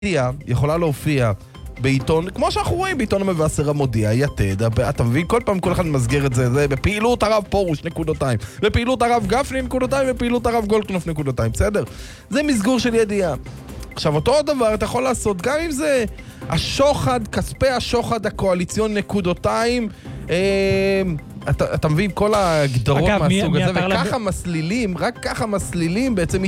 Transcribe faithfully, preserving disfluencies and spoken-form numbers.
יכולה להופיע בעיתון, כמו שאנחנו רואים, בעיתון המבשר המודיע, יתד, אתה מבין? כל פעם כל אחד מסגר את זה, זה בפעילות הרב פורוש, נקודותיים, בפעילות הרב גפני, נקודותיים, בפעילות הרב גולדקנופ, נקודותיים, בסדר? זה מסגור של ידיעה. עכשיו, אותו דבר אתה יכול לעשות, גם אם זה השוחד, כספי השוחד הקואליציון, נקודותיים, אה, אתה, אתה מבין? כל הגדרות מהסוג הזה, וככה מסלילים, רק ככה מסלילים בעצם